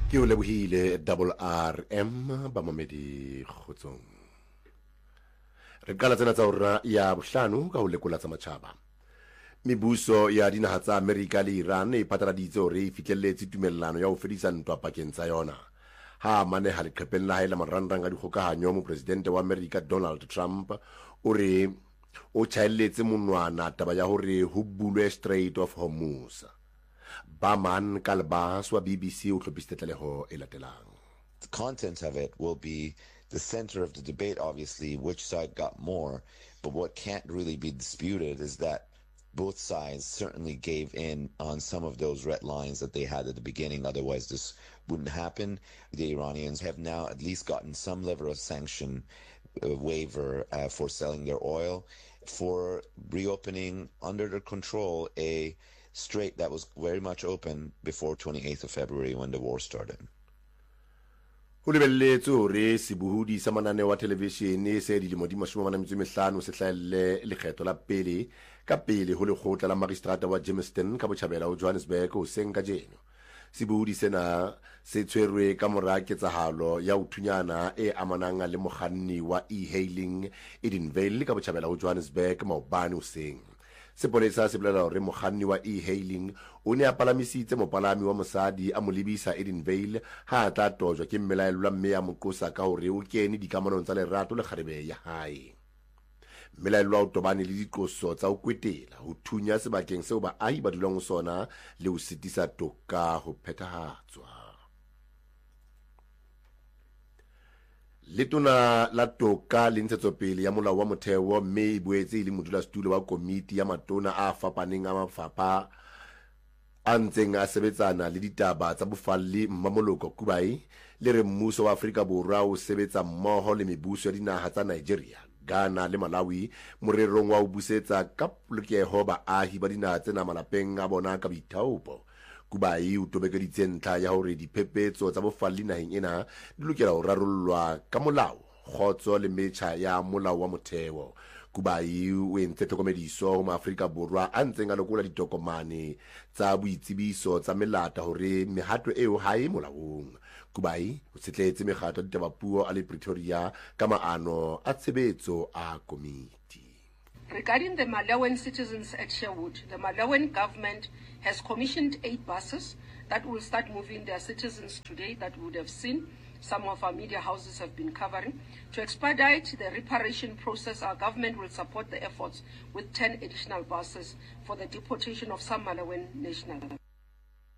ke o lebohile double RM ba mamedi kgotsong. Re qala tsena tsa hora ya bohlano ka ho lekola tsa matjhaba. Mebuso ya dinaha tsa America le Iran e phatlaladitse hore e fihlelletse tumellano ya ho fedisa ntwa pakeng tsa yona. Ha maneha leqhepeng la hae la marangrang a dikgokahanyo mo presidente wa America Donald Trump o re o tjhaelletse monwana taba ya hore ho bulwe Strait of Hormuz. Baman Kalbas wa BBC o tlhopisitse tlaleho e latelang. The content of it will be the center of the debate, obviously, which side got more. But what can't really be disputed is that both sides certainly gave in on some of those red lines that they had at the beginning. Otherwise, this wouldn't happen. The Iranians have now at least gotten some level of sanction waiver for selling their oil, for reopening under their control a strait that was very much open before 28th of February when the war started. Ho lebelletswe hore sebuhudi sa mananeo wa televishene se dilemo di 45 se hlahelle lekgetho la pele ka pele ho lekgotla la magistrata wa Germiston ka botjhabela ho Johannesburg ho seng ka jeno. Sebuhudi sena se tshwerwe ka mora ketsahalo ya uthunyana e amanang le mokganni wa e-hailing Edenvale ka botjhabela ho Johannesburg maobane ho seng. Sepolesa se bolela hore mokganni wa e-hailing o ne a palamisitse mopalami wa mosadi a mo lebisa Edenvale ha a tla tojwa ke mmelaelwa mme a mo qosa ka hore o kene dikamanong tsa lerato le kgarebe ya hae. Mmelaelwa o tobane le diqoso tsa ho kwetela ho thunya sebakeng seo baahi ba dulang ho sona le ho sitisa toka ho phethahatswa. Letona la toka le ntshetsopele ya molao wa motheo mme e boetse le modulasetulo wa komiti ya matona a fapaneng a mafapha a ntseng a sebetsana le ditaba tsa bofalli Mmamoloko Kubai le re mmuso wa Afrika Borwa o sebetsa mmoho le mebuso ya dinaha tsa Nigeria, Ghana le Malawi morerong wa ho busetsa ka polokeho baahi ba dinaha tsena malapeng a bona ka boithaopo. Kubai o tobekeditse ntlha ya hore diphephetso tsa bofalli naheng ena di lokela ho rarollwa ka molao, kgotso le metjha ya molao wa motheo. Kubai o entse tlhokomediso ho Maafrika Borwa a ntseng a lekola ditokomane tsa boitsebiso tsa melata hore mehato eo ha e molaong. Kubai o tshetletse mekgatlo ya ditabapuo a le Pretoria ka maano a tshebetso a komiti. Regarding the Malawian citizens at Sherwood, the Malawian government has commissioned 8 buses that will start moving their citizens today that we would have seen. Some of our media houses have been covering. To expedite the reparation process, our government will support the efforts with 10 additional buses for the deportation of some Malawian nationals.